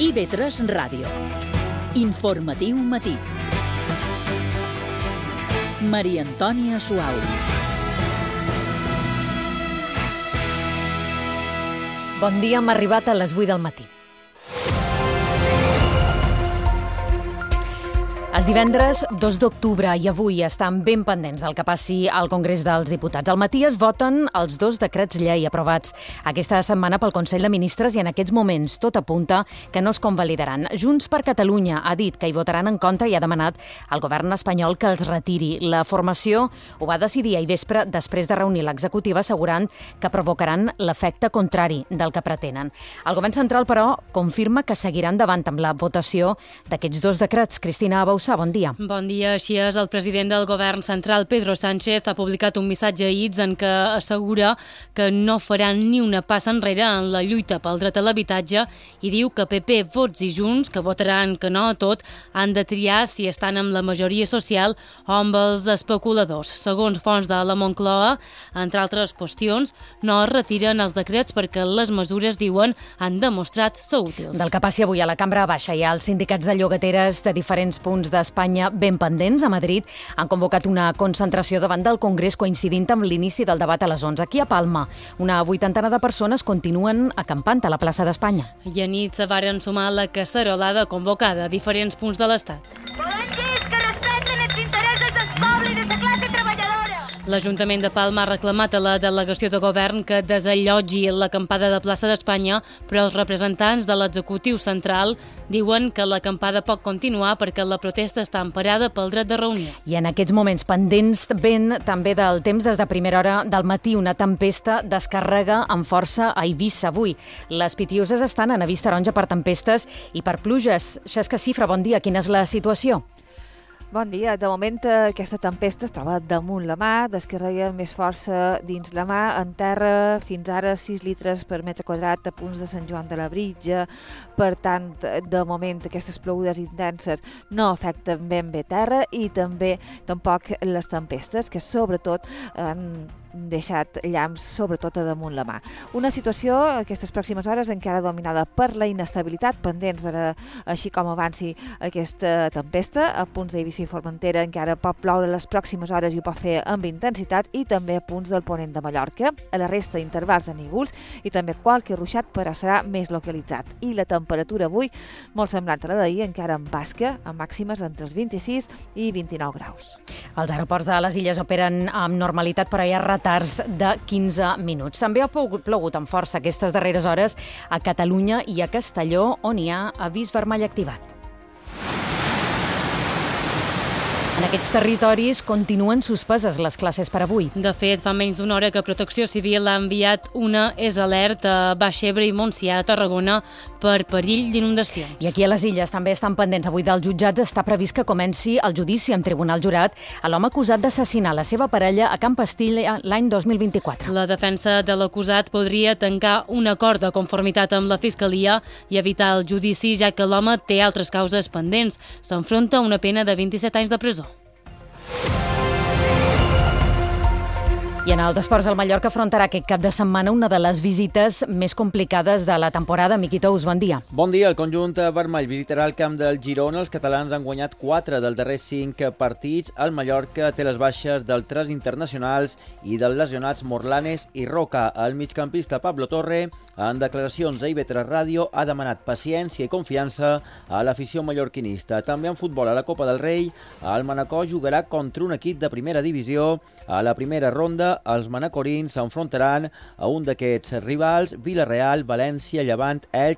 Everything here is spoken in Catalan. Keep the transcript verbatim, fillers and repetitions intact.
I V tres Ràdio. Informatiu matí. Maria Antònia Suau. Bon dia, hem arribat a les vuit del matí. És divendres dos d'octubre i avui estan ben pendents del que passi al Congrés dels Diputats. Al matí es voten els dos decrets llei aprovats aquesta setmana pel Consell de Ministres i en aquests moments tot apunta que no es convalidaran. Junts per Catalunya ha dit que hi votaran en contra i ha demanat al govern espanyol que els retiri. La formació ho va decidir ahir vespre després de reunir l'executiva assegurant que provocaran l'efecte contrari del que pretenen. El govern central, però, confirma que seguiran endavant amb la votació d'aquests dos decrets. Cristina Bausà, bon dia. Bon dia. Així és, el president del govern central, Pedro Sánchez, ha publicat un missatge ahir en què assegura que no faran ni una passa enrere en la lluita pel dret a l'habitatge i diu que P P, Vox i Junts, que votaran que no a tot, han de triar si estan amb la majoria social o amb els especuladors. Segons fonts de la Moncloa, entre altres qüestions, no es retiren els decrets perquè les mesures, diuen, han demostrat ser útils. Del que passi avui a la Cambra Baixa hi ha els sindicats de llogateres de diferents punts d'Espanya ben pendents. A Madrid han convocat una concentració davant del Congrés coincidint amb l'inici del debat a les onze. Aquí a Palma, una vuitantena de persones continuen acampant a la plaça d'Espanya. I a nit se varen sumar la cacerolada convocada a diferents punts de l'Estat. L'Ajuntament de Palma ha reclamat a la delegació de govern que desallotgi l'acampada de plaça d'Espanya, però els representants de l'executiu central diuen que l'acampada pot continuar perquè la protesta està emparada pel dret de reunió. I en aquests moments pendents ben també del temps des de primera hora del matí, una tempesta descarrega amb força a Eivissa avui. Les Pitiuses estan en avís taronja per tempestes i per pluges. Xesca Cifra, bon dia. Quina és la situació? Bon dia. De moment aquesta tempesta es troba damunt la mà, descarrega més força dins la mà, en terra fins ara sis litres per metre quadrat a punts de Sant Joan de la Britja. Per tant, de moment aquestes plogudes intenses no afecten ben bé terra i també tampoc les tempestes, que sobretot han deixat llamps sobretot a damunt la mà. Una situació aquestes pròximes hores encara dominada per la inestabilitat, pendents de així com avanci aquesta tempesta. A punts d'Eivissa i Formentera encara pot ploure les pròximes hores i ho pot fer amb intensitat, i també a punts del ponent de Mallorca. A la resta intervals de nígols i també qualque ruixat, però serà més localitzat. I la temperatura avui molt semblant a la d'ahir, encara en basca, amb màximes entre els vint-i-sis i vint-i-nou graus. Els aeroports de les illes operen amb normalitat, però hi ha retards de quinze minuts. També ha plogut amb força aquestes darreres hores a Catalunya i a Castelló, on hi ha avís vermell activat. En aquests territoris continuen suspeses les classes per avui. De fet, fa menys d'una hora que Protecció Civil ha enviat una és alert a Baix Ebre i Montsià, a Tarragona, per perill d'inundacions. I aquí a les illes també estan pendents. Avui dels jutjats està previst que comenci el judici amb tribunal jurat a l'home acusat d'assassinar la seva parella a Can Pastilla l'any dos mil vint-i-quatre. La defensa de l'acusat podria tancar un acord de conformitat amb la Fiscalia i evitar el judici, ja que l'home té altres causes pendents. S'enfronta a una pena de vint-i-set anys de presó. I en els esports, el Mallorca afrontarà aquest cap de setmana una de les visites més complicades de la temporada. Miqui Tous, bon dia. Bon dia. El conjunt vermell visitarà el camp del Girona. Els catalans han guanyat quatre dels darrers cinc partits. El Mallorca té les baixes del tres internacionals i dels lesionats Morlanes i Roca. El migcampista Pablo Torre, en declaracions a I V tres Ràdio, ha demanat paciència i confiança a l'afició mallorquinista. També en futbol, a la Copa del Rei, el Manacor jugarà contra un equip de primera divisió. A la primera ronda, els manacorins s'enfrontaran a un d'aquests rivals: Villarreal, València, Llevant, Elx,